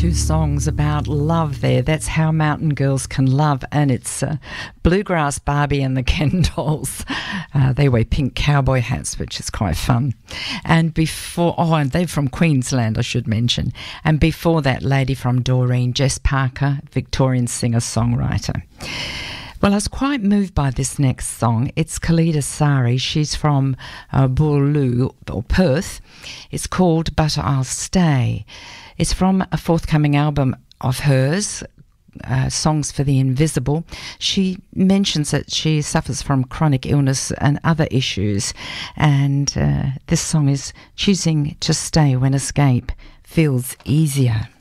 Two songs about love there. That's How Mountain Girls Can Love, and it's Bluegrass Barbie and the Ken Dolls. They wear pink cowboy hats, which is quite fun. And before, and they're from Queensland, I should mention. And before that, lady from Doreen, Jess Parker, Victorian singer-songwriter. Well, I was quite moved by this next song. It's Khalida Sari. She's from Boorloo, or Perth. It's called But I'll Stay. It's from a forthcoming album of hers, Songs for the Invisible. She mentions that she suffers from chronic illness and other issues, and this song is choosing to stay when escape feels easier.